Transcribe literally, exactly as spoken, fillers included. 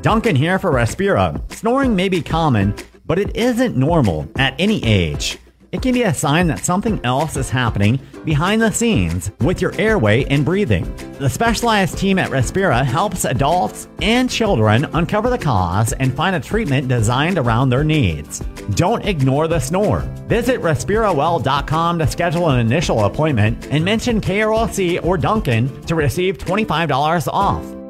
Duncan here for Respira. Snoring may be common, but it isn't normal at any age. It can be a sign that something else is happening behind the scenes with your airway and breathing. The specialized team at Respira helps adults and children uncover the cause and find a treatment designed around their needs. Don't ignore the snore. Visit respirawell dot com to schedule an initial appointment and mention K R L C or Duncan to receive twenty-five dollars off.